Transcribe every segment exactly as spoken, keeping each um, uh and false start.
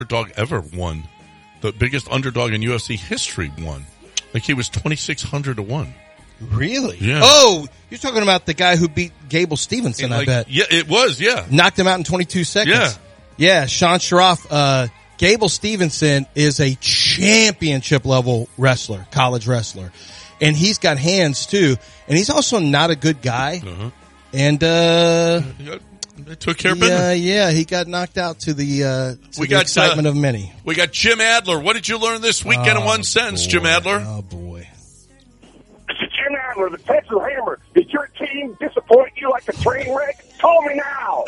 underdog ever won. The biggest underdog in U F C history won. Like he was twenty-six hundred to one. Really? Yeah. Oh, you're talking about the guy who beat Gable Stevenson, And I like, bet. Yeah, it was, yeah. Knocked him out in twenty-two seconds. Yeah. Yeah, Sean Sharaf. Uh, Gable Stevenson is a championship level wrestler, college wrestler. And he's got hands too. And he's also not a good guy. Uh-huh. And, uh, They took care of yeah, business. yeah, he got knocked out to the, uh, to We the got, excitement uh, of many. We got Jim Adler. What did you learn this weekend in one sentence, Jim Adler? Oh, boy. This is Jim Adler, the Texas Hammer. Did your team disappoint you like a train wreck? Call me now.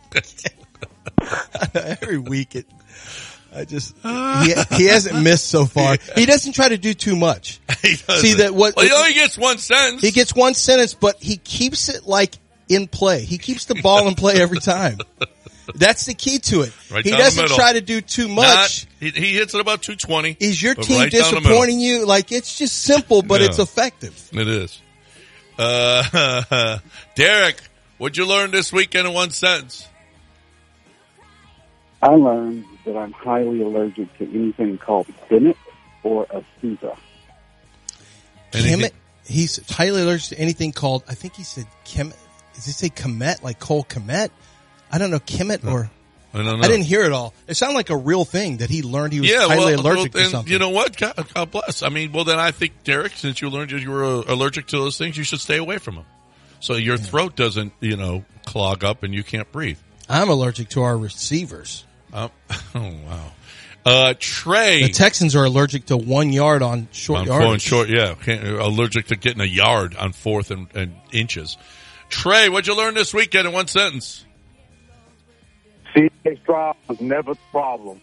Every week it, I just, he, he hasn't missed so far. He doesn't try to do too much. He doesn't. See that what, Well, he only gets one sentence. he gets one sentence, but he keeps it like in play. He keeps the ball in play every time. That's the key to it. Right he down the doesn't middle. try to do too much. Not, he, he hits it about two twenty. Is your but team right down the middle. disappointing you? Like, it's just simple, but Yeah. it's effective. It is. Uh, Derek, what'd you learn this weekend in one sentence? I learned that I'm highly allergic to anything called Bennett or Azusa. Kemet, he's highly allergic to anything called, I think he said Kemet. Does he say Kemet, like Cole Kemet? I don't know, Kemet or... I don't know. I didn't hear it all. It sounded like a real thing that he learned he was Yeah, highly well, allergic well, to and something. you know what? God, God bless. I mean, well, then I think, Derek, since you learned you were uh, allergic to those things, you should stay away from them. So your throat doesn't, you know, clog up and you can't breathe. I'm allergic to our receivers. Um, oh, wow. Uh, Trey. The Texans are allergic to one yard on short on yardage. four and short, yeah. Can't, allergic to getting a yard on fourth and, and inches. Trey, what'd you learn this weekend in one sentence? C J Stroud was never the problem.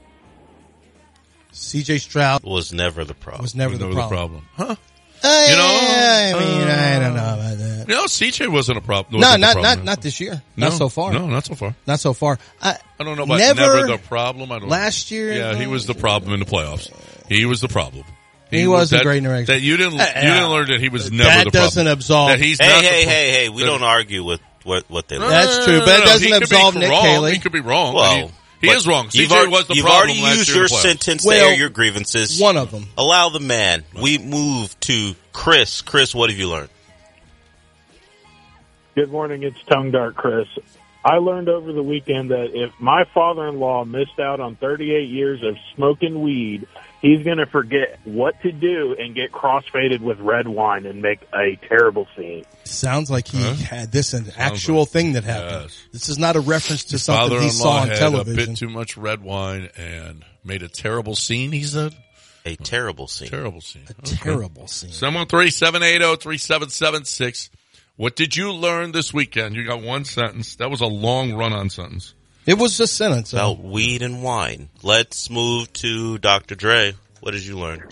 C J Stroud Was never the problem. was never, the, Never problem. Huh? Uh, You know, I mean, uh, I don't know about that. You know, C J wasn't a problem. No, wasn't the not problem. not not this year. No, Not so far. No, not so far. Not so far. I, I don't know about never, never, the problem. I don't last year. Yeah, he was the problem in the playoffs. He was the problem. He was a that, great director. That you didn't you Uh, didn't learn that he was never that the problem. doesn't absolve- That he's Hey, not hey, the hey, hey! We that- don't argue with what what they. No, That's no, true, no, but it no, doesn't he could be absolve Nick wrong. Cayley. He could be wrong. but Well, he, he but is wrong. You've C J already, was the you've problem already last used year in your the playoffs. sentence Well, to air your grievances. One of them. Allow the man. We move to Chris. Chris, what have you learned? Good morning. It's Tongue Dart Chris. I learned over the weekend that if my father-in-law missed out on thirty-eight years of smoking weed, he's going to forget what to do and get crossfaded with red wine and make a terrible scene. Sounds like he Huh? had this an actual like- thing that happened. Yes. This is not a reference to something Father-in-law he saw on had television. a bit too much red wine and made a terrible scene. He said, A terrible scene. "Terrible scene." a terrible scene. seven one three, seven eight zero, three seven seven six. What did you learn this weekend? You got one sentence. That was a long run-on sentence. It was a sentence. though. About weed and wine. Let's move to Doctor Dre. What did you learn?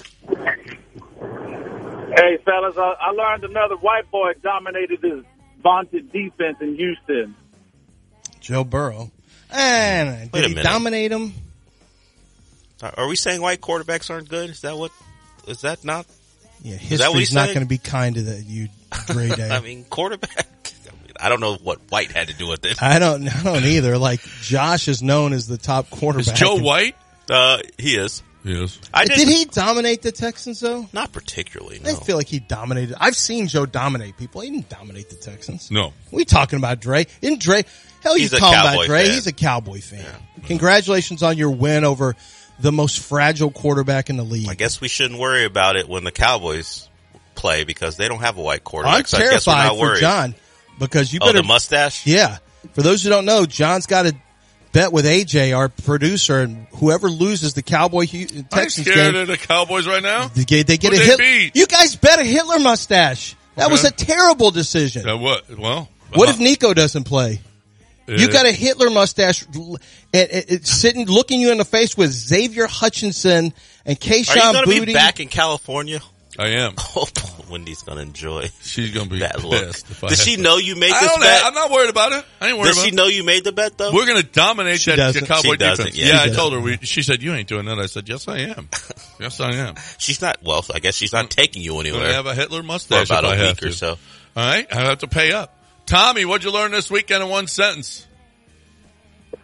Hey, fellas, I, I learned another white boy dominated his vaunted defense in Houston. Joe Burrow. And Wait did a he minute. dominate him? Are we saying white quarterbacks aren't good? Is that what? Is that not? Yeah, that what history's he's not saying? going to be kind to that you, Dre Day. I mean, quarterback. I, mean, I don't know what white had to do with it. I don't, I don't either. Like Josh is known as the top Is quarterback. Joe White? Uh, he is. Yes. I Did he dominate the Texans though? Not particularly. I No. feel like he dominated. I've seen Joe dominate people. He didn't dominate the Texans. No. We talking about Dre? Isn't Dre? Hell, He's you a talking about Cowboy Dre? fan. He's a Cowboy fan. Congratulations on your win over the most fragile quarterback in the league. I guess we shouldn't worry about it when the Cowboys play because they don't have a white quarterback. I'm so I guess we're terrified not for worried. John because you Oh, better. the mustache? Yeah. For those who don't know, John's got a bet with A J, our producer, and whoever loses the Cowboy Hu- I'm Texans scared game, of the Cowboys right now. they get, they get Who'd a they hit. beat? You guys bet a Hitler mustache. That Okay. was a terrible decision. Uh, what? Well, What uh, if Nico doesn't play? You uh, got a Hitler mustache l- and, and, and sitting, looking you in the face with Xavier Hutchinson and Are you Keyshawn going to Booty. be back in California? I am. Oh, Wendy's going to enjoy She's going to be that pissed. look. If I Does have she to- know you made I this don't bet? know. I'm not worried about it. I ain't worried Does about she it. know you made the bet, though? We're going to dominate She that doesn't. the Cowboy She doesn't, defense. yeah. Yeah, She I told her. We, she said, you ain't doing that. I said, yes, I am. Yes, I am. She's not, well, I guess she's not taking you I'm anywhere going to have a Hitler for mustache about if I a have week to. or so. All right? I have to pay up. Tommy, what'd you learn this weekend in one sentence?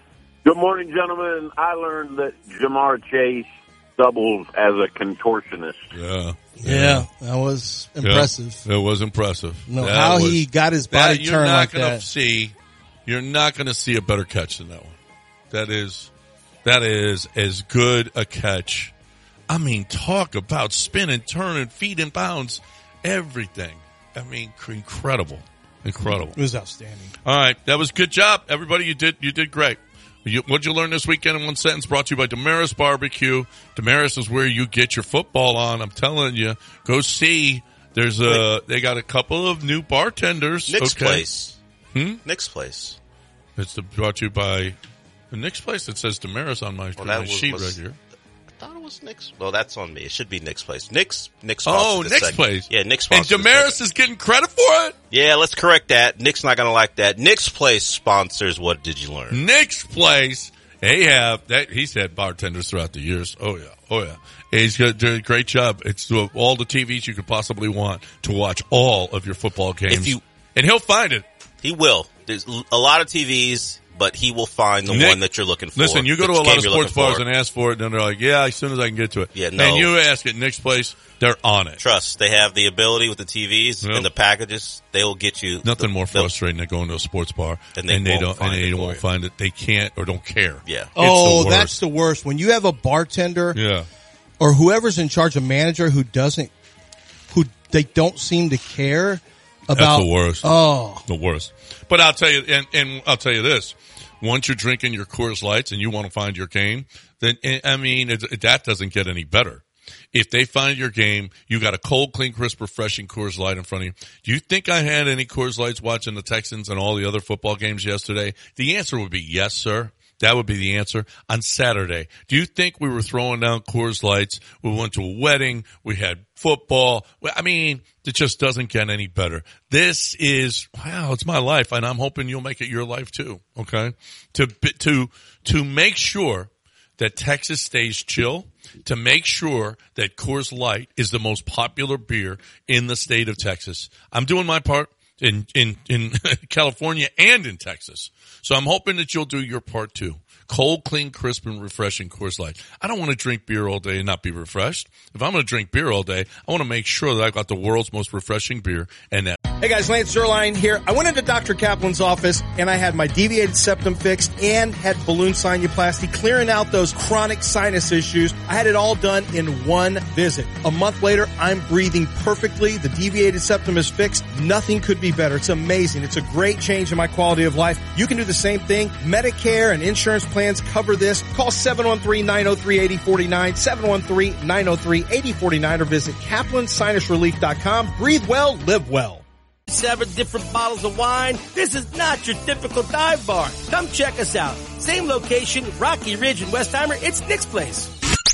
Good morning, gentlemen. I learned that Jamar Chase doubles as a contortionist. Yeah. Yeah, that was impressive. Yeah, it was impressive. No, that how was, he got his body that, you're turned not like gonna that. See, you're not going to see a better catch than that one. That is, that is as good a catch. I mean, talk about spinning, turning, feet in bounds, everything. I mean, incredible, incredible. It was outstanding. All right, that was good job, everybody. You did, you did great. You, what'd you learn this weekend in one sentence? Brought to you by Damaris Barbecue. Damaris is where you get your football on. I'm telling you, go see. There's a, they got a couple of new bartenders. Nick's okay. Place. Hmm? Nick's Place. It's the, brought to you by the Nick's Place. It says Damaris on my, Well, my that was- sheet was- right here. I thought it was Nick's. Well, that's on me. It should be Nick's Place. Nick's, Nick's Oh, sponsors the Nick's segment. Place. Yeah, Nick's And sponsors the Damaris segment. is getting credit for it? Yeah, let's correct that. Nick's not going to like that. Nick's Place sponsors What Did You Learn? Nick's Place. They have that. He's had bartenders throughout the years. Oh yeah, oh yeah. He's doing a great job. It's all the T Vs you could possibly want to watch all of your football games. If you- and he'll find it. He will. There's a lot of T Vs, but he will find the Nick, one that you're looking for. Listen, you go to the a lot game of you're sports looking bars for. and ask for it, and they're like, "Yeah, as soon as I can get to it." Yeah, no. And you ask at Nick's Place, they're on it. Trust, they have the ability with the T Vs Yep. and the packages. They will get you Nothing the, more the- frustrating than going to a sports bar And they won't don't find and it they for won't you. find it. They can't or don't care. Yeah. It's Oh, the worst. that's the worst. When you have a bartender Yeah. or whoever's in charge, a manager who doesn't, who they don't seem to care about. That's the worst. Oh, The worst. But I'll tell you, and, and I'll tell you this: once you're drinking your Coors Lights and you want to find your game, then I mean it, that doesn't get any better. If they find your game, you got a cold, clean, crisp, refreshing Coors Light in front of you. Do you think I had any Coors Lights watching the Texans and all the other football games yesterday? The answer would be yes, sir. That would be the answer. On Saturday, do you think we were throwing down Coors Lights? We went to a wedding. We had football. I mean, it just doesn't get any better. This is, wow, it's my life, and I'm hoping you'll make it your life too, okay? To, to, to make sure that Texas stays chill, to make sure that Coors Light is the most popular beer in the state of Texas. I'm doing my part in, in, in California and in Texas. So I'm hoping that you'll do your part too. Cold, clean, crisp, and refreshing Coors Light. I don't want to drink beer all day and not be refreshed. If I'm going to drink beer all day, I want to make sure that I've got the world's most refreshing beer and that. Hey guys, Lance Zerline here. I went into Doctor Kaplan's office and I had my deviated septum fixed and had balloon sinuplasty, clearing out those chronic sinus issues. I had it all done in one visit. A month later, I'm breathing perfectly. The deviated septum is fixed. Nothing could be better. It's amazing. It's a great change in my quality of life. You can do the same thing. Medicare and insurance plans cover this. Call seven one three, nine oh three, eight oh four nine, seven one three, nine oh three, eight oh four nine, or visit kaplan sinus relief dot com. Breathe well, live well. Seven different bottles of wine. This is not your typical dive bar. Come check us out. Same location, Rocky Ridge in Westheimer. It's Nick's Place.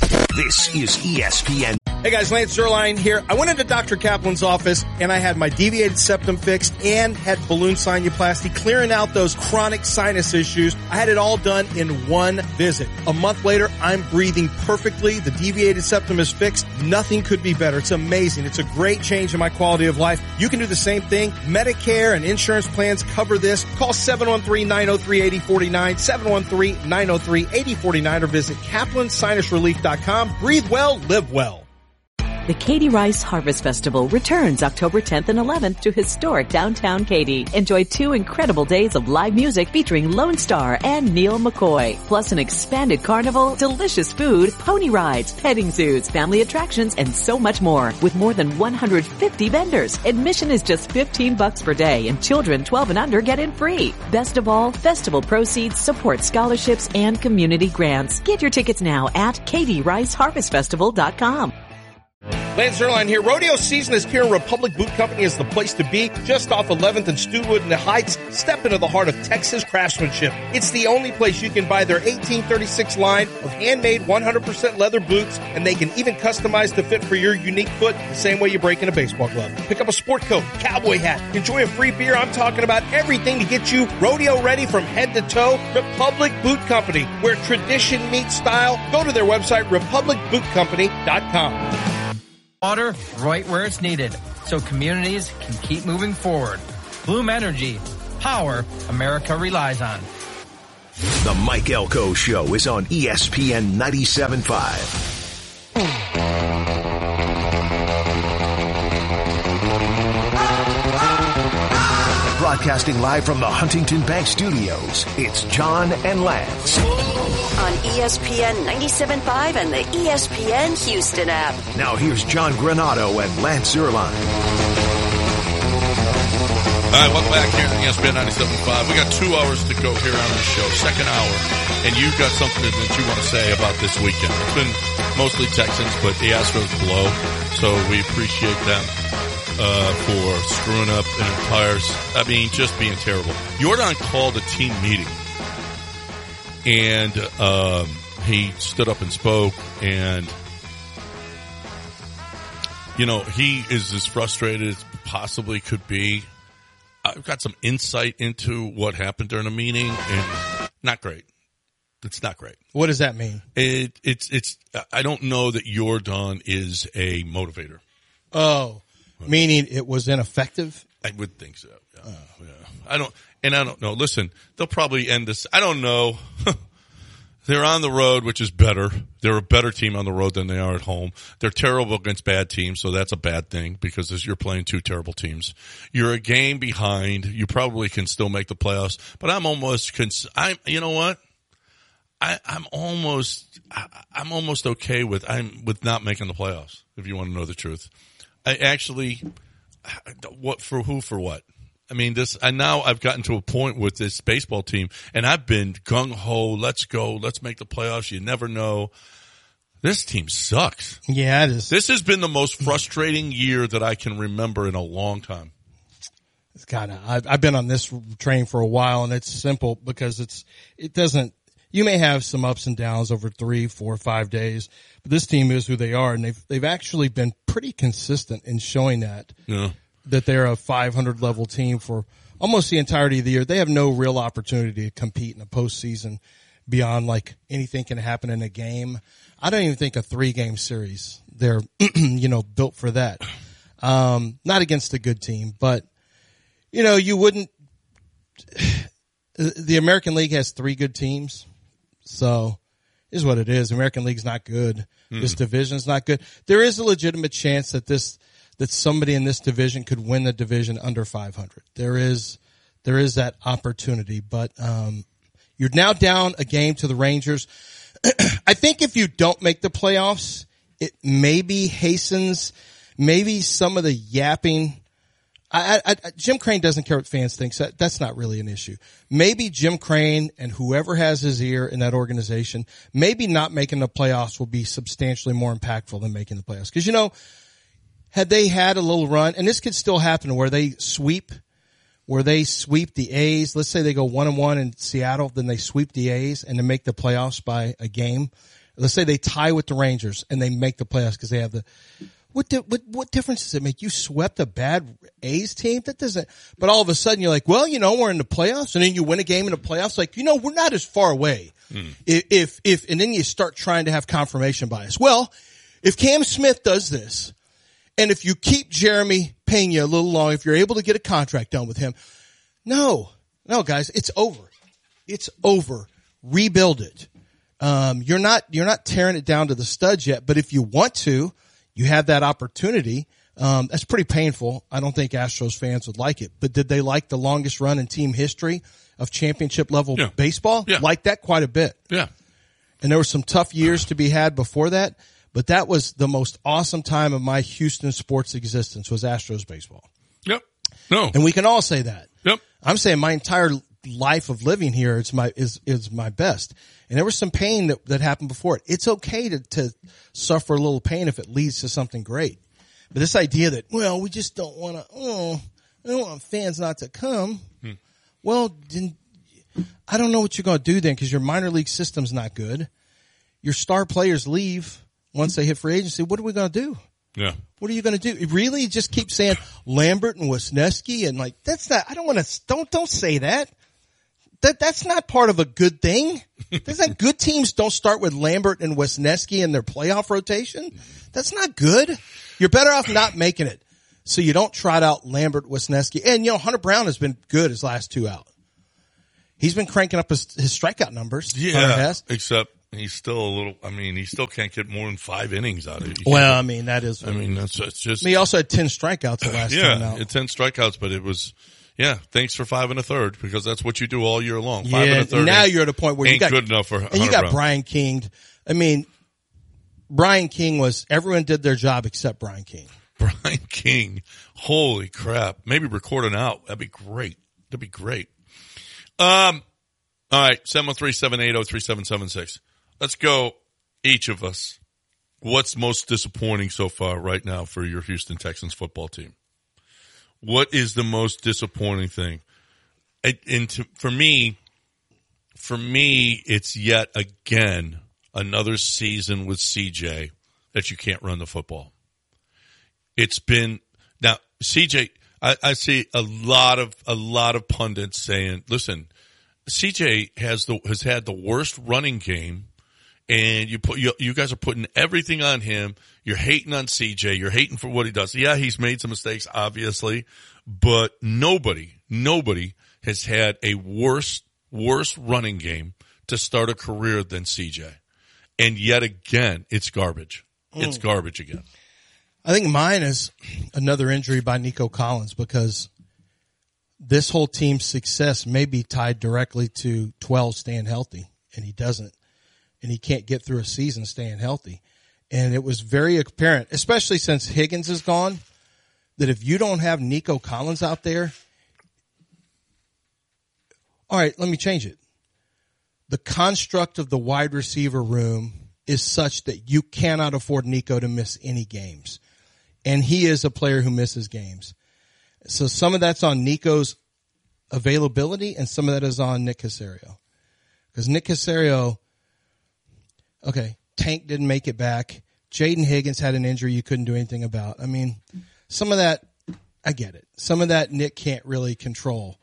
This is E S P N. Hey guys, Lance Zerline here. I went into Doctor Kaplan's office and I had my deviated septum fixed and had balloon sinuplasty, clearing out those chronic sinus issues. I had it all done in one visit. A month later, I'm breathing perfectly. The deviated septum is fixed. Nothing could be better. It's amazing. It's a great change in my quality of life. You can do the same thing. Medicare and insurance plans cover this. Call seven one three, nine oh three, eight oh four nine, seven one three, nine oh three, eight oh four nine, or visit kaplan sinus relief dot com. Breathe well, live well. The Katie Rice Harvest Festival returns October tenth and eleventh to historic downtown Katy. Enjoy two incredible days of live music featuring Lone Star and Neil McCoy, plus an expanded carnival, delicious food, pony rides, petting zoos, family attractions, and so much more. With more than one hundred fifty vendors, admission is just fifteen bucks per day, and children twelve and under get in free. Best of all, festival proceeds support scholarships and community grants. Get your tickets now at katie rice harvest festival dot com. Lance Zerline here. Rodeo season is here. Republic Boot Company is the place to be. Just off eleventh and Stewwood in the Heights. Step into the heart of Texas craftsmanship. It's the only place you can buy their eighteen thirty-six line of handmade one hundred percent leather boots, and they can even customize the fit for your unique foot the same way you break in a baseball glove. Pick up a sport coat, cowboy hat, enjoy a free beer. I'm talking about everything to get you rodeo ready from head to toe. Republic Boot Company, where tradition meets style. Go to their website, republic boot company dot com. Water right where it's needed so communities can keep moving forward. Bloom Energy, power America relies on. The Mike Elko Show is on E S P N ninety-seven point five. Broadcasting live from the Huntington Bank Studios, it's John and Lance. On E S P N ninety-seven point five and the E S P N Houston app. Now here's John Granato and Lance Zierlein. All right, welcome back here to E S P N ninety-seven point five. We got two hours to go here on the show, second hour, and you've got something that you want to say about this weekend. It's been mostly Texans, but the Astros blow, so we appreciate them uh, for screwing up an entire, I mean, just being terrible. Jordan called a team meeting, and um, he stood up and spoke, and, you know, he is as frustrated as possibly could be. I've got some insight into what happened during the meeting, and not great. It's not great. What does that mean? It, it's, it's, I don't know that Jordan is a motivator. Oh, okay. Meaning it was ineffective? I would think so. Yeah. Oh. Yeah. I don't, and I don't know. Listen, they'll probably end this. I don't know. They're on the road, which is better. They're a better team on the road than they are at home. They're terrible against bad teams, so that's a bad thing because you're playing two terrible teams. You're a game behind. You probably can still make the playoffs, but I'm almost, cons- I'm, you know what? I, I'm almost, I, I'm almost okay with, I'm with not making the playoffs. If you want to know the truth, I actually, what for who for what? I mean, this, and now I've gotten to a point with this baseball team, and I've been gung-ho, let's go, let's make the playoffs, you never know. This team sucks. Yeah, it is. This has been the most frustrating year that I can remember in a long time. It's kinda, I've, I've been on this train for a while, and it's simple because it's, it doesn't, you may have some ups and downs over three, four, five days, but this team is who they are, and they've, they've actually been pretty consistent in showing that. Yeah. That they're a five hundred level team for almost the entirety of the year. They have no real opportunity to compete in the postseason beyond like anything can happen in a game. I don't even think a three game series. They're, you know, built for that. Um, not against a good team, but you know, you wouldn't, the American League has three good teams. So is what it is. The American League's not good. Mm. This division's not good. There is a legitimate chance that this, that somebody in this division could win the division under five hundred. There is, there is that opportunity, but, um, you're now down a game to the Rangers. I think if you don't make the playoffs, it maybe hastens, maybe some of the yapping. I, I, I Jim Crane doesn't care what fans think. So that's not really an issue. Maybe Jim Crane and whoever has his ear in that organization, maybe not making the playoffs will be substantially more impactful than making the playoffs. Cause you know, had they had a little run, and this could still happen where they sweep, where they sweep the A's. Let's say they go one and one in Seattle, then they sweep the A's and then make the playoffs by a game. Let's say they tie with the Rangers and they make the playoffs because they have the. What, di- what what difference does it make? You swept a bad A's team? That doesn't. But all of a sudden you're like, well, you know, we're in the playoffs, and then you win a game in the playoffs. Like, you know, we're not as far away. Hmm. If, if if and then you start trying to have confirmation bias. Well, if Cam Smith does this. And if you keep Jeremy Pena a little long, if you're able to get a contract done with him, no, no, guys, it's over. It's over. Rebuild it. Um, you're not, you're not tearing it down to the studs yet, but if you want to, you have that opportunity. Um, that's pretty painful. I don't think Astros fans would like it, but did they like the longest run in team history of championship level yeah. baseball? Yeah. Like that quite a bit. Yeah. And there were some tough years to be had before that. But that was the most awesome time of my Houston sports existence was Astros baseball. Yep. No. And we can all say that. Yep. I'm saying my entire life of living here is my, is, is my best. And there was some pain that, that happened before it. It's okay to, to suffer a little pain if it leads to something great. But this idea that, well, we just don't want to, oh, I don't want fans not to come. Hmm. Well, then, I don't know what you're going to do then because your minor league system's not good. Your star players leave. Once they hit free agency, what are we going to do? Yeah. What are you going to do? Really? Just keep saying Lambert and Wisniewski and like, that's not, I don't want to, don't, don't say that. That, that's not part of a good thing. That's not good teams don't start with Lambert and Wisniewski in their playoff rotation. That's not good. You're better off not making it. So you don't trot out Lambert, Wisniewski. And you know, Hunter Brown has been good his last two out. he's been cranking up his, his strikeout numbers. Hunter Yeah, has. except he's still a little. I mean, he still can't get more than five innings out of it. You Well, can't- I mean, that is. I mean, that's, that's just. I mean, he also had ten strikeouts the last time yeah, out. it's ten strikeouts, but it was. Yeah, thanks for five and a third because that's what you do all year long. Five yeah, and a third. now ain't- you're at a point where you ain't got good enough for. and you Hunter got Brown. Brian King. I mean, Brian King was everyone did their job except Brian King. Brian King. Holy crap. Maybe record an out. That'd be great. That'd be great. Um, all right. seven oh three, seven eight oh, three seven seven six. Let's go. Each of us. What's most disappointing so far right now for your Houston Texans football team? What is the most disappointing thing? And, and to, for me, for me, it's yet again another season with C J that you can't run the football. It's been now C J. I, I see a lot of a lot of pundits saying, "Listen, C J has the has had the worst running game, and you put you, you guys are putting everything on him. You're hating on C J. You're hating for what he does. Yeah, he's made some mistakes, obviously, but nobody, nobody has had a worse worse running game to start a career than C J. And yet again, it's garbage. It's Mm. garbage again." I think mine is another injury by Nico Collins because this whole team's success may be tied directly to twelve staying healthy, and he doesn't, and he can't get through a season staying healthy. And it was very apparent, especially since Higgins is gone, that if you don't have Nico Collins out there, all right, let me change it. The construct of the wide receiver room is such that you cannot afford Nico to miss any games. And he is a player who misses games. So some of that's on Nico's availability and some of that is on Nick Caserio. Because Nick Caserio, okay, Tank didn't make it back. Jaden Higgins had an injury you couldn't do anything about. I mean, some of that, I get it. Some of that Nick can't really control.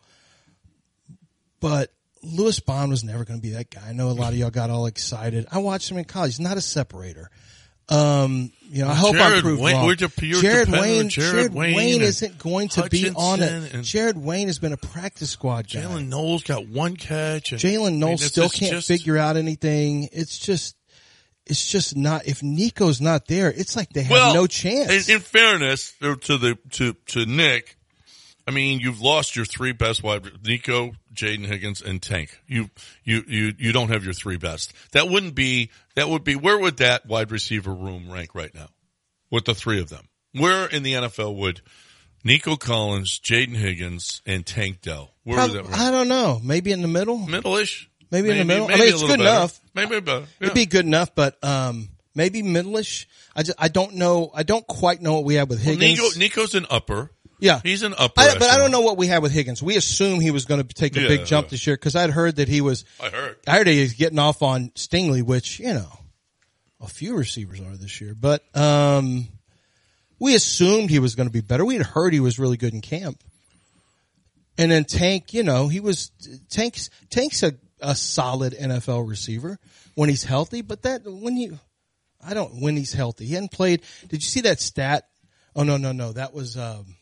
But Lewis Bond was never going to be that guy. I know a lot of y'all got all excited. I watched him in college. He's not a separator. Um, you know, I hope I'm Jared proved Wayne, wrong. we're de- you're Jared dependent on Wayne, Jared Jared Wayne Wayne and isn't going to be on Hutchinson it. and- Jared Wayne has been a practice squad guy. Jalen Knowles got one catch. and- Jalen I mean, Knowles it's still just- can't just- figure out anything. It's just, it's just not. If Nico's not there, it's like they have well, no chance. In, in fairness to the to to Nick, I mean, you've lost your three best wide: Nico, Jaden Higgins, and Tank. You you you you don't have your three best. That wouldn't be. That would be. Where would that wide receiver room rank right now? With the three of them, where in the N F L would Nico Collins, Jaden Higgins, and Tank Dell? Where Prob- would that rank? I don't know. Maybe in the middle. Middle-ish. Maybe, in the middle. maybe I mean, a it's little good better. enough. Maybe better. Yeah. It'd be good enough, but um, maybe middle-ish. I just, I don't know. I don't quite know what we have with Well, Higgins. Nico, Nico's an upper. Yeah. He's an upper. I, but I echelon. don't know what we had with Higgins. We assumed he was going to take a Yeah, big jump yeah. this year because I'd heard that he was. I heard. I heard he was getting off on Stingley, which you know, a few receivers are this year. But um, we assumed he was going to be better. We had heard he was really good in camp. And then Tank, you know, he was Tank's Tank's a, a solid N F L receiver when he's healthy. But that when you, I don't when he's healthy, he hadn't played. Did you see that stat? Oh no no no, that was. Um,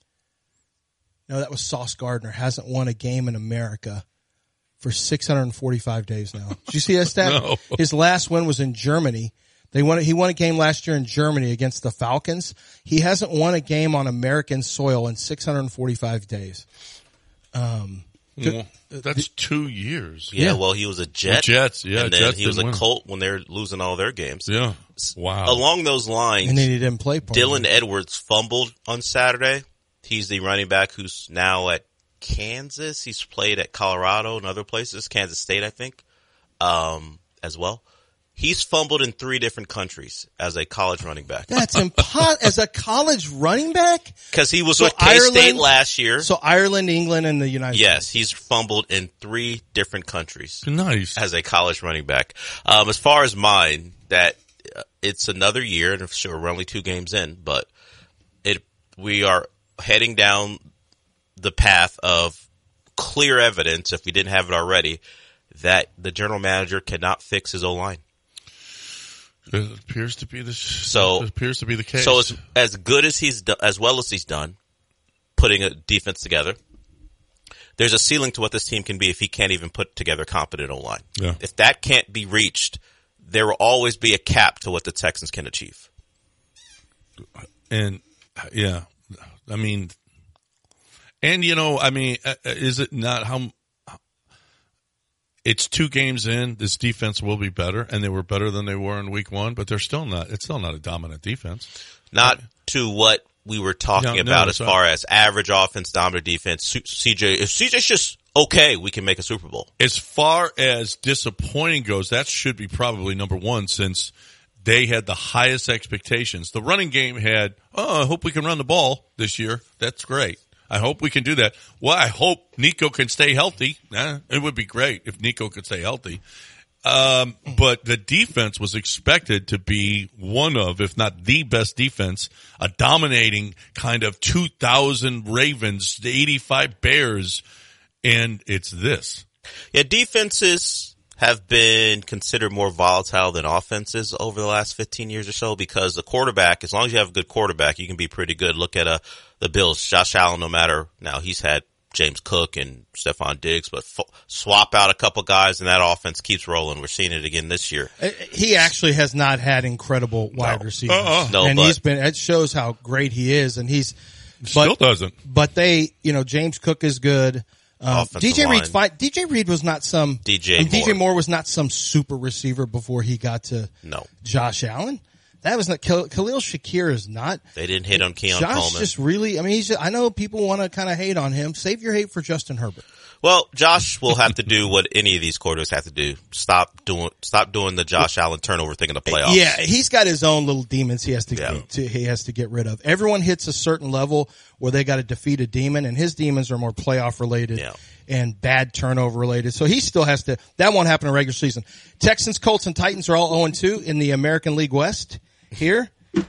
No, that was Sauce Gardner. Hasn't won a game in America for six hundred forty-five days now. Did you see that stat? No. His last win was in Germany. They won. He won a game last year in Germany against the Falcons. He hasn't won a game on American soil in six hundred forty-five days. Um, Well, that's two years. Yeah, well, he was a Jet. Jets, yeah, and then Jets he was a didn't win. Colt when they're losing all their games. Yeah. Wow. Along those lines, and then he didn't play. part of Dylan it. Edwards fumbled on Saturday. He's the running back who's now at Kansas. He's played at Colorado and other places, Kansas State, I think, um, as well. He's fumbled in three different countries as a college running back. That's impossible as a college running back. Because he was So with K-State Ireland- last year. So Ireland, England, and the United Yes, States. he's fumbled in three different countries. Nice. As a college running back. Um, as far as mine, that uh, it's another year, and sure, we're only two games in, but it we are heading down the path of clear evidence, if we didn't have it already, that the general manager cannot fix his O-line. It appears to be the So it appears to be the case. So as as good as he's do, as well as he's done, putting a defense together, there's a ceiling to what this team can be if he can't even put together a competent O-line. Yeah. If that can't be reached, there will always be a cap to what the Texans can achieve. And, yeah, I mean, and, you know, I mean, is it not how it's two games in, this defense will be better, and they were better than they were in week one, but they're still not, it's still not a dominant defense. Not to what we were talking no, about no, as sorry. far as average offense, dominant defense. C J, if C J's just okay, we can make a Super Bowl. As far as disappointing goes, that should be probably number one since they had the highest expectations. The running game had, oh, I hope we can run the ball this year. That's great. I hope we can do that. Well, I hope Nico can stay healthy. Eh, it would be great if Nico could stay healthy. Um, but the defense was expected to be one of, if not the best defense, a dominating kind of two thousand Ravens, eighty-five Bears, and it's this. Yeah, defenses have been considered more volatile than offenses over the last fifteen years or so because the quarterback, as long as you have a good quarterback, you can be pretty good. Look at uh, the Bills. Josh Allen, no matter, now he's had James Cook and Stephon Diggs, but f- swap out a couple guys and that offense keeps rolling. We're seeing it again this year. He actually has not had incredible wide no. receivers. Uh-uh. No, and but, he's been, it shows how great he is, and he's, but, still doesn't. But they, you know, James Cook is good. Um, D J Reed's fine. D J Reed was not some, D J and D J Moore. Moore was not some super receiver before he got to no. Josh Allen. That was not, Khalil Shakir is not. They didn't hit on Keon Josh Coleman. just really, I mean, he's, I know people want to kind of hate on him. Save your hate for Justin Herbert. Well, Josh will have to do what any of these quarterbacks have to do. Stop doing, stop doing the Josh Allen turnover thing in the playoffs. Yeah, he's got his own little demons he has to, Yeah. get, to he has to get rid of. Everyone hits a certain level where they got to defeat a demon, and his demons are more playoff related Yeah. and bad turnover related. So he still has to. That won't happen in regular season. Texans, Colts, and Titans are all zero and two in the American League West here.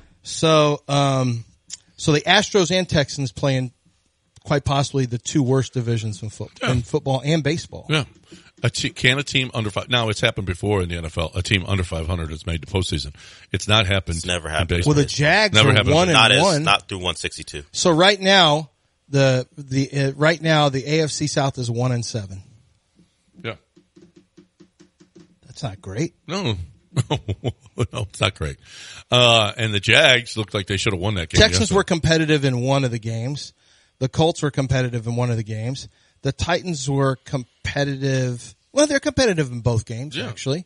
So, um, so the Astros and Texans playing quite possibly the two worst divisions in, foot, Yeah. in football and baseball. Yeah. A te- can a team under five? Now it's happened before in the N F L. A team under five hundred has made the postseason. It's not happened. It's never in happened. baseball. Well, the Jags Never are happened. one and Not as, one. not through one sixty-two. So right now, the the uh, right now the A F C South is one and seven. Yeah. That's not great. No. No, it's not great. Uh, and the Jags looked like they should have won that game. Texans yesterday. were competitive in one of the games. The Colts were competitive in one of the games. The Titans were competitive. Well, they're competitive in both games, Yeah. actually.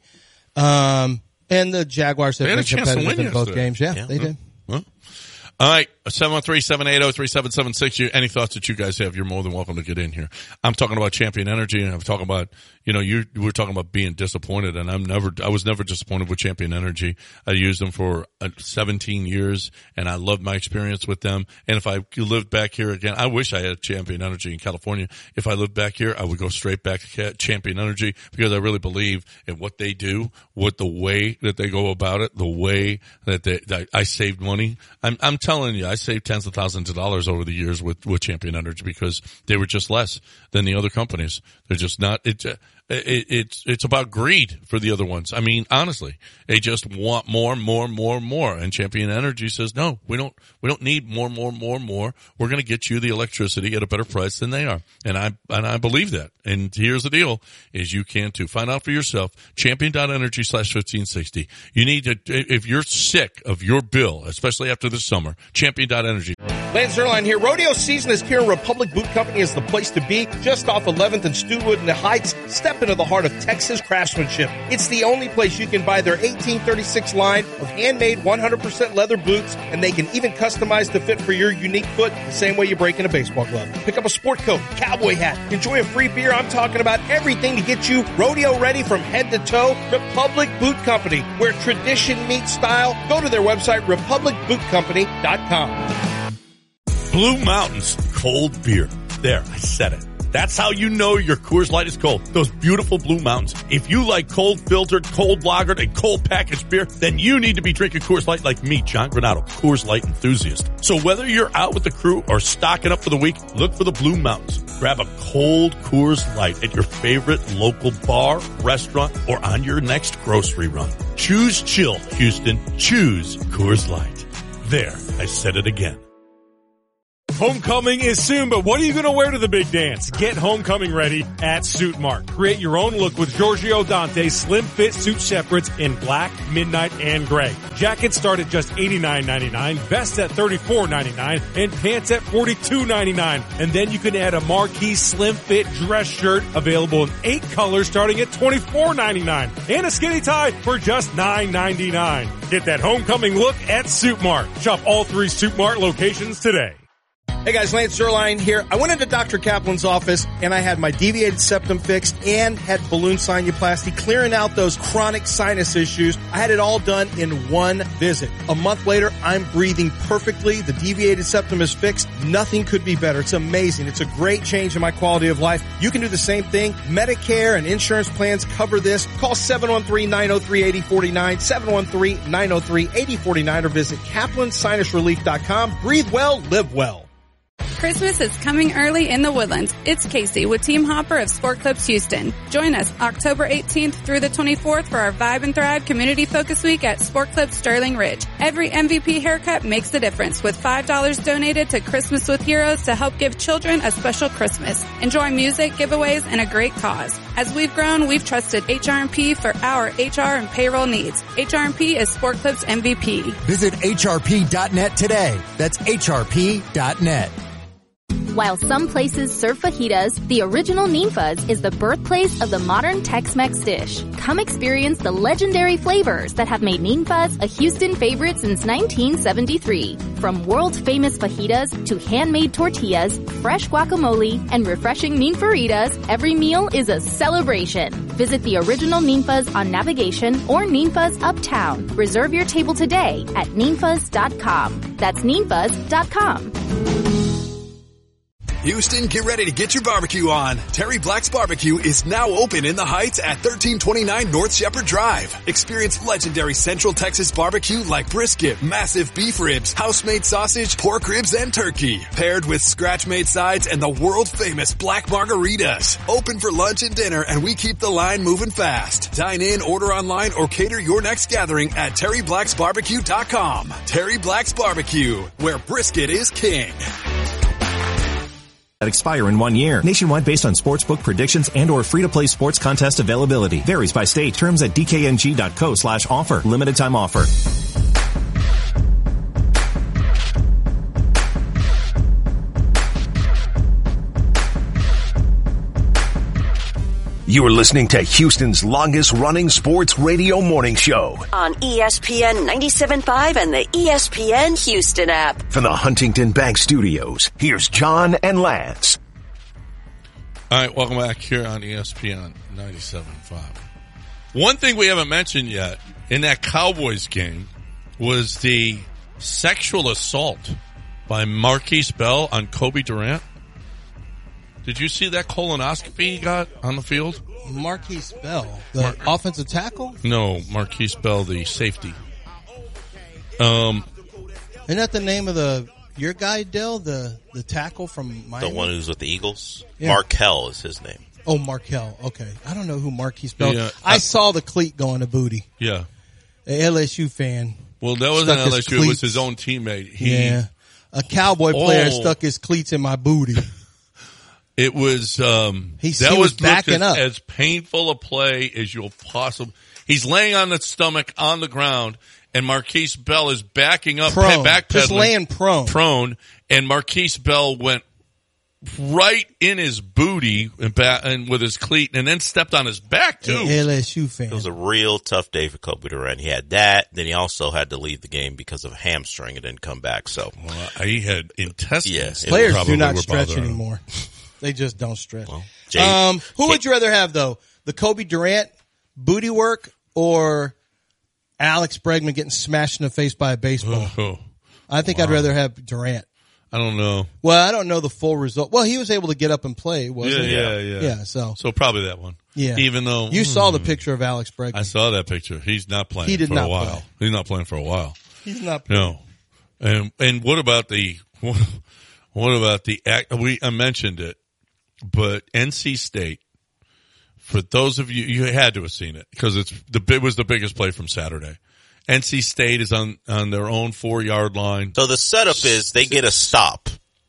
Um, and the Jaguars have They had been a chance to competitive win in both yesterday. games. Yeah, Yeah. they did. Well, all right, seven one three, seven eight zero, three seven seven six. You, any thoughts that you guys have, you're more than welcome to get in here. I'm talking about Champion Energy, and I'm talking about, you know, you we're talking about being disappointed, and I'm never, I was never disappointed with Champion Energy. I used them for uh, seventeen years, and I loved my experience with them. And if I lived back here again, I wish I had Champion Energy in California. If I lived back here, I would go straight back to Champion Energy because I really believe in what they do, what the way that they go about it, the way that they, that I saved money. I'm, I'm telling you, I saved tens of thousands of dollars over the years with, with Champion Energy because they were just less than the other companies. They're just not, it, it, it's, it's about greed for the other ones. I mean, honestly, they just want more, more, more, more. And Champion Energy says, no, we don't, we don't need more, more, more, more. We're going to get you the electricity at a better price than they are. And I, and I believe that. And here's the deal is you can too. Find out for yourself, champion.energy slash 1560. You need to, if you're sick of your bill, especially after the summer, champion.energy. Lance Zerline here. Rodeo season is here. Republic Boot Company is the place to be. Just off eleventh and Stewwood in the Heights. Step into the heart of Texas craftsmanship. It's the only place you can buy their eighteen thirty-six line of handmade one hundred percent leather boots, and they can even customize to fit for your unique foot the same way you break in a baseball glove. Pick up a sport coat, cowboy hat, enjoy a free beer. I'm talking about everything to get you rodeo ready from head to toe. Republic Boot Company, where tradition meets style. Go to their website, republic boot company dot com. Blue Mountains cold beer. There, I said it. That's how you know your Coors Light is cold. Those beautiful Blue Mountains. If you like cold filtered, cold lagered, and cold packaged beer, then you need to be drinking Coors Light like me, John Granado, Coors Light enthusiast. So whether you're out with the crew or stocking up for the week, look for the Blue Mountains. Grab a cold Coors Light at your favorite local bar, restaurant, or on your next grocery run. Choose chill, Houston. Choose Coors Light. There, I said it again. Homecoming is soon, but what are you going to wear to the big dance? Get homecoming ready at Suit Mart. Create your own look with Giorgio Dante's slim fit suit separates in black, midnight, and gray. Jackets start at just eighty-nine ninety-nine, vests at thirty-four ninety-nine, and pants at forty-two ninety-nine. And then you can add a marquee slim fit dress shirt available in eight colors starting at twenty-four ninety-nine, and a skinny tie for just nine ninety-nine. Get that homecoming look at Suit Mart. Shop all three Suit Mart locations today. Hey guys, Lance Zerline here. I went into Doctor Kaplan's office and I had my deviated septum fixed and had balloon sinuplasty, clearing out those chronic sinus issues. I had it all done in one visit. A month later, I'm breathing perfectly. The deviated septum is fixed. Nothing could be better. It's amazing. It's a great change in my quality of life. You can do the same thing. Medicare and insurance plans cover this. Call seven one three, nine oh three, eight oh four nine, seven one three, nine oh three, eight oh four nine, or visit kaplan sinus relief dot com. Breathe well, live well. Christmas is coming early in the Woodlands. It's Casey with Team Hopper of Sport Clips Houston. Join us October eighteenth through the twenty-fourth for our Vibe and Thrive Community Focus Week at Sport Clips Sterling Ridge. Every M V P haircut makes a difference, with five dollars donated to Christmas with Heroes to help give children a special Christmas. Enjoy music, giveaways, and a great cause. As we've grown, we've trusted H R and P for our H R and payroll needs. H R and P is Sport Clips M V P. Visit H R P dot net today. That's H R P dot net. While some places serve fajitas, the original Ninfa's is the birthplace of the modern Tex-Mex dish. Come experience the legendary flavors that have made Ninfa's a Houston favorite since nineteen seventy-three. From world-famous fajitas to handmade tortillas, fresh guacamole, and refreshing Ninfaritas, every meal is a celebration. Visit the original Ninfa's on Navigation or Ninfa's Uptown. Reserve your table today at ninfas dot com. That's ninfas dot com. Houston, get ready to get your barbecue on. Terry Black's Barbecue is now open in the Heights at thirteen twenty-nine North Shepherd Drive. Experience legendary Central Texas barbecue like brisket, massive beef ribs, house-made sausage, pork ribs, and turkey, paired with scratch-made sides and the world-famous black margaritas. Open for lunch and dinner, and we keep the line moving fast. Dine in, order online, or cater your next gathering at terry blacks barbecue dot com. Terry Black's Barbecue, where brisket is king. That expire in one year. Nationwide based on sportsbook predictions and or free-to-play sports contest availability. Varies by state. Terms at d k n g dot co slash offer. Limited time offer. You are listening to Houston's longest-running sports radio morning show on E S P N ninety-seven point five and the E S P N Houston app. From the Huntington Bank Studios, here's John and Lance. All right, welcome back here on E S P N ninety-seven point five. One thing we haven't mentioned yet in that Cowboys game was the sexual assault by Marquise Bell on Kobe Durant. Did you see that colonoscopy he got on the field? Marquise Bell, the Mar- offensive tackle? No, Marquise Bell, the safety. Um, Isn't that the name of the your guy, Dell, the, the tackle from Miami? The one who's with the Eagles? Yeah. Markel is his name. Oh, Markel. Okay. I don't know who Marquise Bell Yeah, I, I saw the cleat going to booty. Yeah. An L S U fan. Well, that was an L S U. It was his own teammate. He, yeah. A Cowboy player oh. stuck his cleats in my booty. It was, um, he, that he was, was backing as, up. as painful a play as you'll possibly. He's laying on his stomach on the ground, and Marquise Bell is backing up, prone. backpedaling, Just laying prone. Prone, and Marquise Bell went right in his booty and, ba- and with his cleat, and then stepped on his back too. An L S U fan. It was a real tough day for Kobe Durant. He had that, then he also had to leave the game because of a hamstring and didn't come back. So well, he had intestines. Yeah, players do not stretch anymore. They just don't stretch. Well, Jay, um, who Jay, would you rather have though? The Kobe Durant booty work or Alex Bregman getting smashed in the face by a baseball? Oh, I think wow. I'd rather have Durant. I don't know. Well, I don't know the full result. Well, he was able to get up and play, wasn't yeah, he? Yeah, yeah, yeah. So, so probably that one. Yeah. Even though you hmm, saw the picture of Alex Bregman, I saw that picture. He's not playing. He did for not a while. play. He's not playing for a while. He's not playing. No. And and what about the what, what about the act? We I mentioned it, but N C State. For those of you, you had to have seen it because it's the it was the biggest play from Saturday. N C State is on on their own four yard line. So the setup is they get a stop.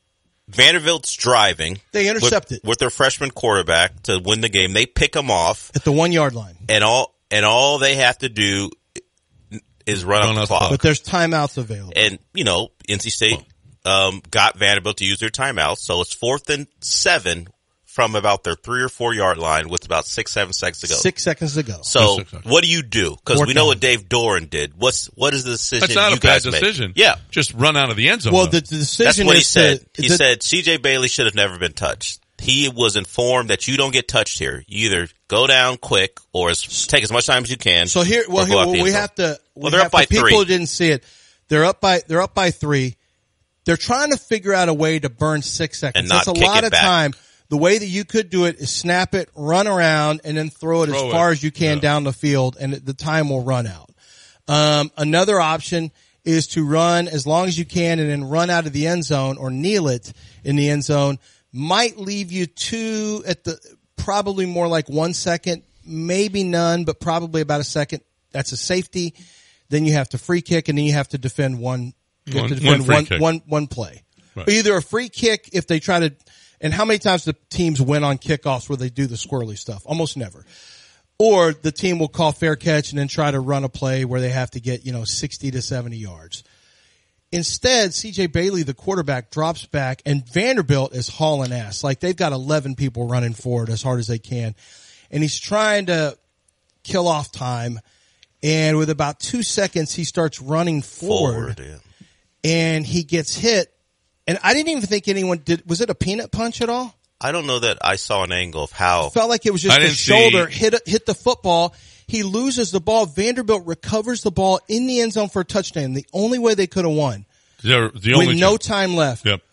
Vanderbilt's driving. They intercept with, it. with their freshman quarterback to win the game. They pick them off at the one yard line, and all and all they have to do is run, run up the clock. But there's timeouts available, and you know N C State um, got Vanderbilt to use their timeouts, so it's fourth and seven from about their three or four yard line with about six seven seconds to go. Six seconds to go. So what do you do? Because we know what Dave Doran did. What's what is the decision? That's not you a bad guys decision. Made? Yeah, just run out of the end zone. Well, though. the, the decision That's what he is said. To, he the, said C J Bailey should have never been touched. He was informed that you don't get touched here. You either go down quick or as, take as much time as you can. So here, well, here, well we have to. We well, they're have up by to, people three. who didn't see it, they're up by they're up by three. They're trying to figure out a way to burn six seconds. And not That's a kick lot it of back. time. The way that you could do it is snap it, run around, and then throw it Throw as far it. as you can Yeah. down the field, and the time will run out. Um, another option is to run as long as you can and then run out of the end zone or kneel it in the end zone. Might leave you two at the probably more like one second, maybe none, but probably about a second. That's a safety. Then you have to free kick, and then you have to defend one. You have One- to defend one free one, kick. one, one play. Right. Either a free kick if they try to, and how many times do teams win on kickoffs where they do the squirrely stuff? Almost never. Or the team will call fair catch and then try to run a play where they have to get, you know, sixty to seventy yards. Instead, C J Bailey, the quarterback, drops back, and Vanderbilt is hauling ass. Like, they've got eleven people running forward as hard as they can. And he's trying to kill off time. And with about two seconds, he starts running forward. Forward, yeah. And he gets hit. And I didn't even think anyone did. Was it a peanut punch at all? I don't know that I saw an angle of how. Felt like it was just I the didn't shoulder see- hit hit the football. He loses the ball. Vanderbilt recovers the ball in the end zone for a touchdown. The only way they could have won. They're the only with no time left. Yep.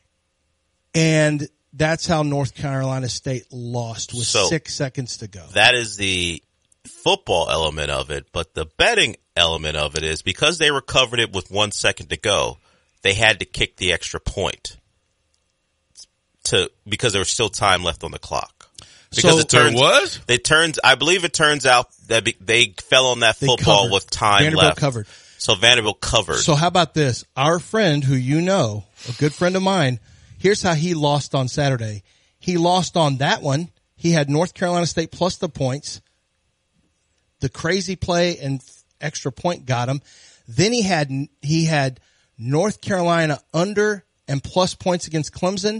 And that's how North Carolina State lost with So, six seconds to go. That is the football element of it, but the betting element of it is because they recovered it with one second to go, they had to kick the extra point to because there was still time left on the clock. Because So- it turns, There was? It turns. I believe it turns out that be, they fell on that They football covered. with time Vanderbilt left. covered. So Vanderbilt covered. So how about this? Our friend who you know, a good friend of mine, here's how he lost on Saturday. He lost on that one. He had North Carolina State plus the points. The crazy play and extra point got him. Then he had, he had North Carolina under and plus points against Clemson.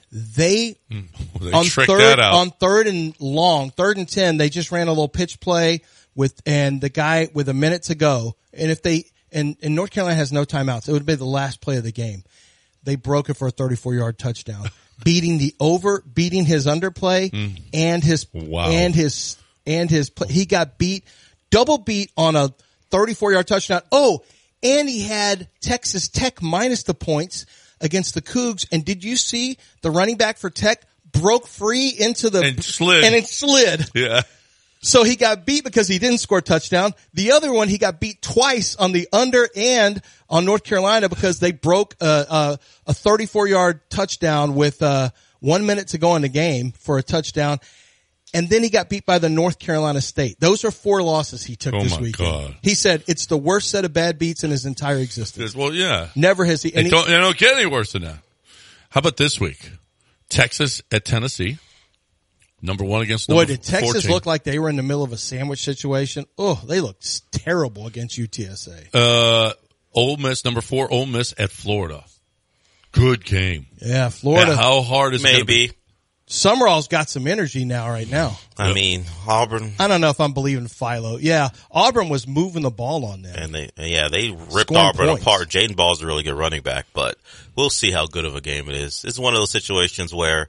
They, They on tricked third, that out. on third and long, third and ten, they just ran a little pitch play with, and the guy with a minute to go. And if they, and, and North Carolina has no timeouts, it would be the last play of the game. They broke it for a thirty-four yard touchdown, beating the over, beating his underplay Mm. and his, Wow. and his, and his, play. He got beat, double beat on a thirty-four yard touchdown. Oh, and he had Texas Tech minus the points against the Cougs. And did you see the running back for Tech broke free into the And slid. and it slid. Yeah. So he got beat because he didn't score a touchdown. The other one, he got beat twice on the under and on North Carolina because they broke a, a, a thirty-four yard touchdown with uh, one minute to go in the game for a touchdown. And then he got beat by the North Carolina State. Those are four losses he took Oh this my weekend. God. He said it's the worst set of bad beats in his entire existence. Well, yeah. Never has he. It And he don't, it don't get any worse than that. How about this week? Texas at Tennessee. Number one against number boy, did Texas fourteen. look like they were in the middle of a sandwich situation? Oh, they looked terrible against U T S A. Uh, Ole Miss, number four, Ole Miss at Florida. Good game. Yeah, Florida. And how hard is it gonna be? Maybe. Summerall's got some energy now, right now. I mean, Auburn. I don't know if I'm believing Philo. Yeah, Auburn was moving the ball on them. And they, yeah, they ripped Scoring Auburn points. apart. Jaden Ball's a really good running back, but we'll see how good of a game it is. It's one of those situations where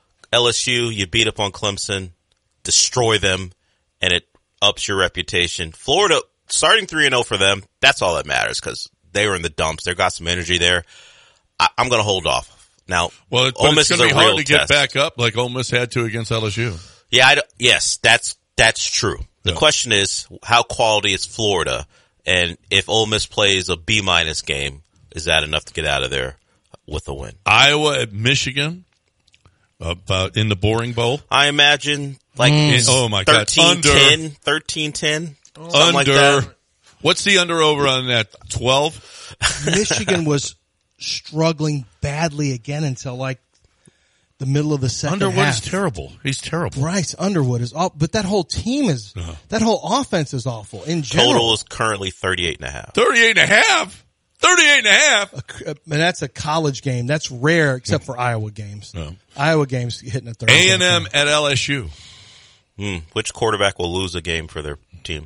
L S U, you beat up on Clemson, destroy them, and it ups your reputation. Florida, starting three and oh for them, that's all that matters because they were in the dumps. They've got some energy there. I, I'm going to hold off. Now, Well, it, Ole but Miss it's is going to a be hard real to get test. back up like Ole Miss had to against L S U. Yeah, I don't- yes, that's that's true. The Yeah. question is, how quality is Florida? And if Ole Miss plays a B minus game, is that enough to get out of there with a win? Iowa at Michigan, about in the Boring Bowl. I imagine like Mm. Oh my God. thirteen ten, Under. thirteen ten, something Under. like that. What's the under over on that? twelve? Michigan was struggling badly again until like the middle of the second Underwood half. is terrible. He's terrible. Bryce Underwood is all, but that whole team is, Uh-huh. that whole offense is awful in general. Total is currently thirty-eight and a half. thirty-eight and a half? thirty-eight and a half? And that's a college game. That's rare except for Iowa games. No. Iowa games hitting a thirty. A and M at L S U. Hmm. Which quarterback will lose a game for their team?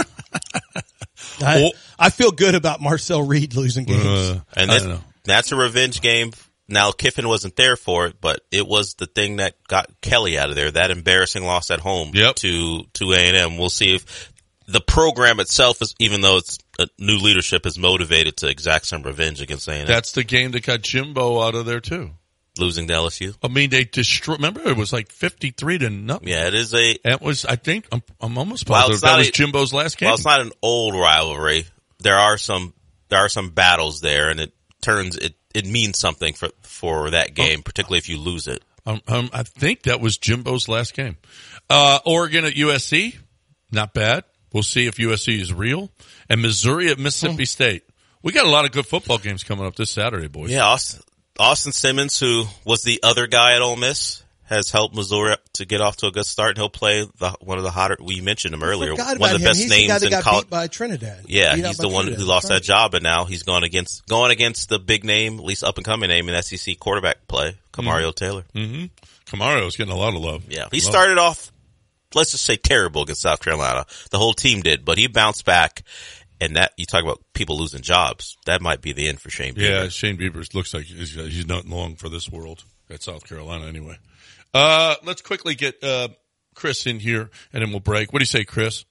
I, I feel good about Marcel Reed losing games. Uh, and I that, don't know. that's a revenge game. Now, Kiffin wasn't there for it, but it was the thing that got Kelly out of there, that embarrassing loss at home Yep. to, to A and M. We'll see if the program itself is, even though it's a new leadership, is motivated to exact some revenge against A and M. That's the game that got Jimbo out of there too. Losing to L S U. I mean, they destroyed. Remember, it was like fifty-three to nothing. Yeah, it is a. That was, I think, I'm, I'm almost While positive it's that not was a- Jimbo's last game. Well, it's not an old rivalry. There are some there are some battles there, and it turns it it means something for for that game, particularly if you lose it. Um, um, I think that was Jimbo's last game. Uh, Oregon at U S C, not bad. We'll see if U S C is real. And Missouri at Mississippi State. We got a lot of good football games coming up this Saturday, boys. Yeah, Austin, Austin Simmons, who was the other guy at Ole Miss, has helped Missouri to get off to a good start, and he'll play the, one of the hotter. We mentioned him earlier. Forgot One about of the him. best He's names the guy that in got college. beat by Trinidad. Yeah, Beat out he's by the one Trinidad. who lost That's that job, and now he's going against going against the big name, at least up and coming name in S E C quarterback play, Kamario Mhm. Taylor. Mm-hmm. Camario's getting a lot of love. Yeah, he Love. started off, let's just say, terrible against South Carolina. The whole team did, but he bounced back. And that, you talk about people losing jobs, that might be the end for Shane Bieber. Yeah, Shane Bieber looks like he's, he's not long for this world at South Carolina anyway. Uh, let's quickly get uh, Chris in here, and then we'll break. What do you say, Chris?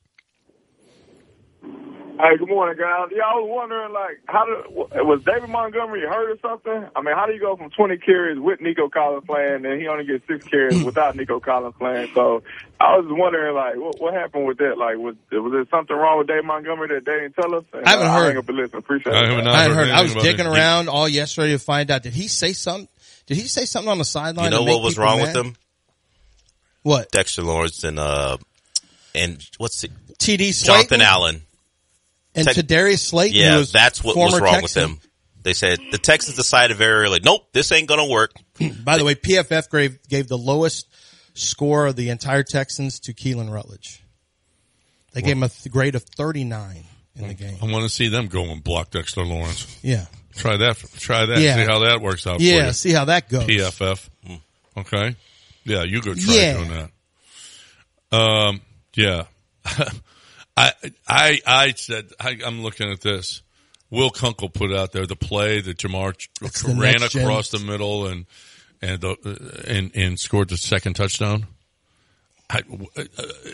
Hey, good morning, guys. Yeah, I was wondering, like, how did, was David Montgomery hurt or something? I mean, how do you go from twenty carries with Nico Collins playing, and he only gets six carries without Nico Collins playing? So I was wondering, like, what, what happened with that? Like, was, was there something wrong with David Montgomery that they didn't tell us? And, I haven't uh, heard. I hang up and listen. Appreciate I it. haven't I hadn't heard. heard I was anything digging about it. around all yesterday to find out. Did he say something? Did he say something on the sideline? You know to make what was people wrong mad? with them? What? Dexter Lawrence and, uh, and what's it? T D Slayton? Jonathan Allen. And Tech- Tadarius Slayton, Yeah, who was that's what was former wrong Texan. with them. They said the Texans decided very early, nope, this ain't going to work. By the way, P F F gave, gave the lowest score of the entire Texans to Keelan Rutledge. They gave him a th- grade of thirty-nine in the game. I want to see them go and block Dexter Lawrence. Yeah. Try that. Try that. Yeah. See how that works out for Yeah, you. see how that goes. P F F. Okay. Yeah, you go try Yeah. doing that. Um, yeah. I, I, I said, I, I'm looking at this. Will Kunkel put out there the play that Jamar It's the ran next gen. across the middle and, and, the, and, and scored the second touchdown. I, uh,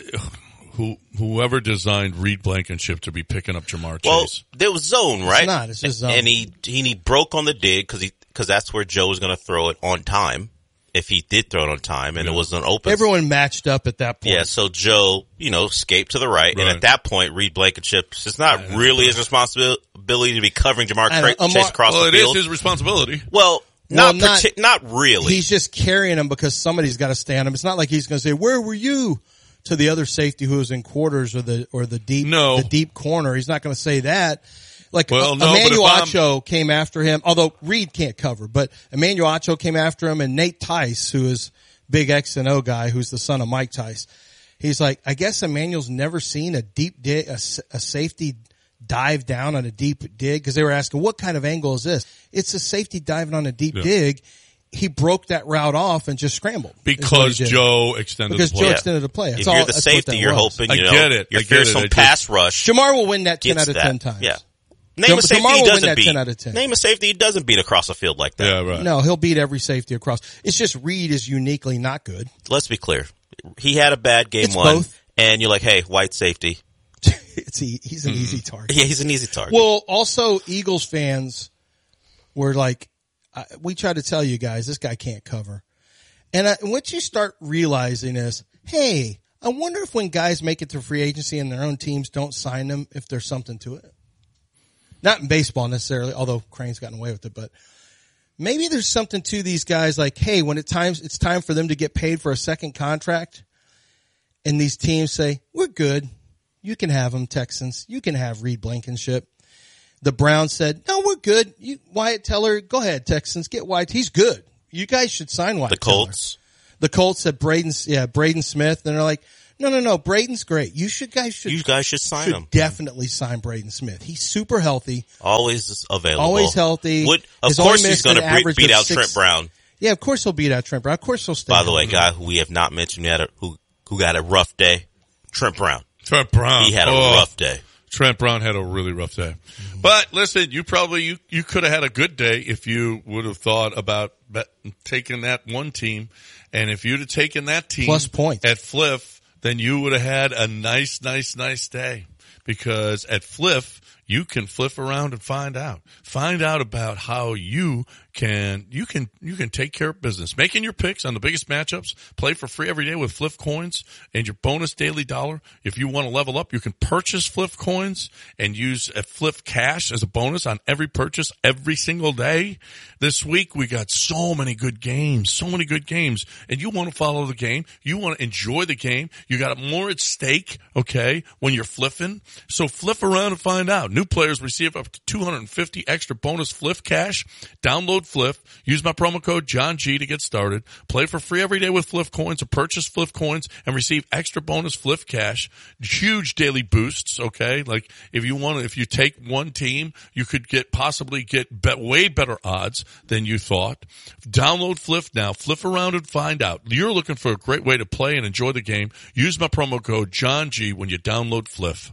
who, whoever designed Reed Blankenship to be picking up Jamar Well, Chase. there was zone, right? not. It's just zone. And he, he, he broke on the dig because he, because that's where Joe was going to throw it on time. If he did throw it on time and it was an open. Everyone matched up at that point. Yeah, so Joe, you know, escaped to the right, and Right. at that point, Reed Blankenship, it's not really his responsibility to be covering Jamar I know, Tra- Amar- Chase across Well, the it is field. his responsibility. Well, Well, not not- partic- not really. He's just carrying him because somebody's got to stay on him. It's not like he's going to say, "Where were you?" to the other safety who was in quarters or the or the deep No. the deep corner. He's not going to say that. Like Well, uh, no, but Emmanuel if I'm- Acho came after him, although Reed can't cover, but Emmanuel Acho came after him, and Nate Tice, who is big X and O guy, who's the son of Mike Tice. He's like, I guess Emmanuel's never seen a deep dig, a, s- a safety dive down on a deep dig, because they were asking, what kind of angle is this? It's a safety diving on a deep Yeah. dig. He broke that route off and just scrambled. is what he Because did. Joe extended Because the play. Joe extended the play. That's if all, you're the that's what safety, that you're was. hoping, I you know, get it. your I get it. fearsome I just- pass rush Jamar will win that ten gets out of that. ten times. Yeah. Name Jam- a safety Jamar he will win doesn't that beat. ten out of ten. Name a safety he doesn't beat across a field like that. Yeah, right. No, he'll beat every safety across. It's just Reed is uniquely not good. Let's be clear. He had a bad game It's one, both. and you're like, hey, white safety. It's e- he's an easy target. Yeah, he's an easy target. Well, also Eagles fans were like, I, we try to tell you guys this guy can't cover, and I, what you start realizing is, hey, I wonder if when guys make it to free agency and their own teams don't sign them, if there's something to it. Not in baseball necessarily, although Crane's gotten away with it, but maybe there's something to these guys like, hey, when it times it's time for them to get paid for a second contract, and these teams say, we're good. You can have them, Texans. You can have Reed Blankenship. The Browns said, no, we're good. You, Wyatt Teller, go ahead, Texans, get Wyatt. He's good. You guys should sign Wyatt The Colts? Teller. The Colts said Braden's, yeah, Braden Smith. And they're like, no, no, no, Braden's great. You should, guys should. You guys should sign should him. Definitely sign Braden Smith. He's super healthy. Always available. Always healthy. Would, of His course only he's going to missed beat an out average of Trent six- Brown. Yeah, of course he'll beat out Trent Brown. Of course he'll stay. By the way, healthy. guy who we have not mentioned yet, who, who got a rough day, Trent Brown. Trent Brown. He had a Oh. rough day. Trent Brown had a really rough day. But listen, you probably, you, you could have had a good day if you would have thought about bet, taking that one team. And if you'd have taken that team Plus points. at Fliff, then you would have had a nice, nice, nice day. Because at Fliff, you can flip around and find out. Find out about how you can, you can, you can take care of business. Making your picks on the biggest matchups. Play for free every day with Fliff coins and your bonus daily dollar. If you want to level up, you can purchase Fliff coins and use a Fliff cash as a bonus on every purchase every single day. This week we got so many good games, so many good games. And you want to follow the game. You want to enjoy the game. You got more at stake, okay, when you're flipping. So flip around and find out. New players receive up to two hundred fifty extra bonus Fliff cash. Download Fliff. Use my promo code John G to get started. Play for free every day with Fliff coins or purchase Fliff coins and receive extra bonus Fliff cash. Huge daily boosts, okay? Like if you want to, if you take one team, you could get possibly get be- way better odds than you thought. Download Fliff now. Flip around and find out. You're looking for a great way to play and enjoy the game. Use my promo code John G when you download Fliff.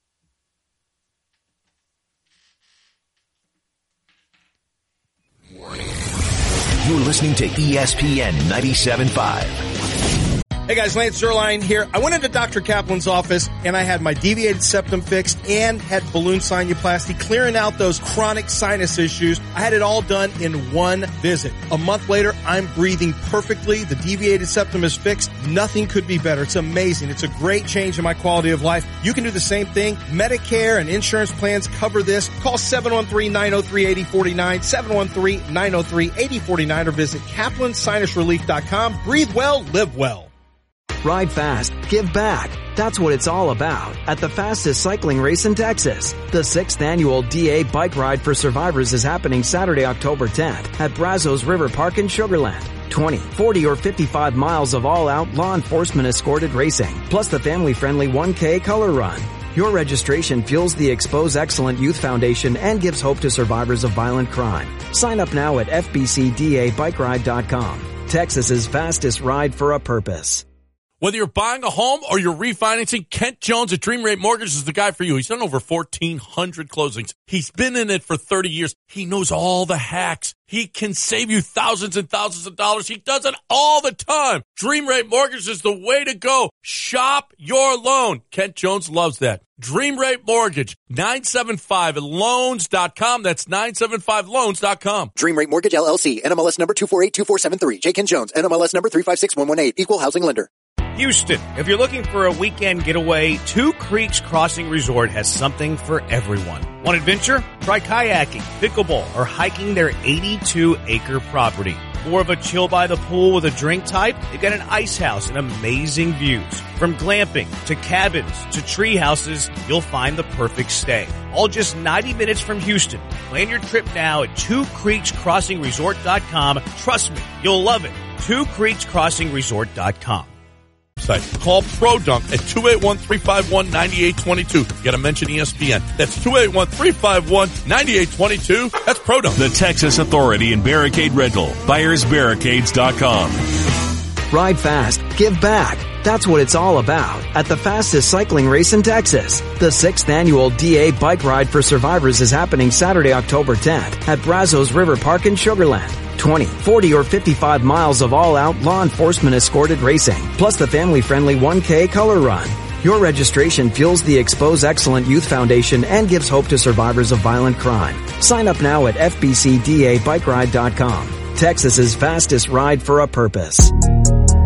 You're listening to E S P N ninety-seven point five. Hey guys, Lance Zerline here. I went into Doctor Kaplan's office and I had my deviated septum fixed and had balloon sinuplasty, clearing out those chronic sinus issues. I had it all done in one visit. A month later, I'm breathing perfectly. The deviated septum is fixed. Nothing could be better. It's amazing. It's a great change in my quality of life. You can do the same thing. Medicare and insurance plans cover this. Call seven one three, nine oh three, eight oh four nine, seven one three, nine oh three, eight oh four nine, or visit kaplan sinus relief dot com. Breathe well, live well. Ride fast, give back. That's what it's all about at the fastest cycling race in Texas. The sixth annual D A Bike Ride for Survivors is happening Saturday, October tenth at Brazos River Park in Sugar Land. twenty, forty, or fifty-five miles of all-out law enforcement escorted racing, plus the family-friendly one K color run. Your registration fuels the Expose Excellent Youth Foundation and gives hope to survivors of violent crime. Sign up now at f b c d a bike ride dot com. Texas's fastest ride for a purpose. Whether you're buying a home or you're refinancing, Kent Jones at Dream Rate Mortgage is the guy for you. He's done over fourteen hundred closings. He's been in it for thirty years. He knows all the hacks. He can save you thousands and thousands of dollars. He does it all the time. Dream Rate Mortgage is the way to go. Shop your loan. Kent Jones loves that. Dream Rate Mortgage, nine seven five loans dot com. That's nine seven five loans dot com. Dream Rate Mortgage, L L C, N M L S number two four eight two four seven three. J. Ken Jones, N M L S number three five six one one eight. Equal housing lender. Houston, if you're looking for a weekend getaway, Two Creeks Crossing Resort has something for everyone. Want adventure? Try kayaking, pickleball, or hiking their eighty-two acre property. More of a chill by the pool with a drink type? They've got an ice house and amazing views. From glamping to cabins to tree houses, you'll find the perfect stay. All just ninety minutes from Houston. Plan your trip now at two creeks crossing resort dot com. Trust me, you'll love it. two creeks crossing resort dot com. Call ProDunk at two eight one, three five one, nine eight two two. You got to mention E S P N. That's two eight one, three five one, nine eight two two. That's ProDunk. The Texas Authority in Barricade Rental. Buyers Barricades dot com. Ride fast, give back. That's what it's all about at the fastest cycling race in Texas. The sixth annual D A Bike Ride for Survivors is happening Saturday, October tenth at Brazos River Park in Sugar Land. twenty, forty, or fifty-five miles of all-out law enforcement escorted racing, plus the family-friendly one K color run. Your registration fuels the Expose Excellent Youth Foundation and gives hope to survivors of violent crime. Sign up now at f b c d a bike ride dot com. Texas's fastest ride for a purpose.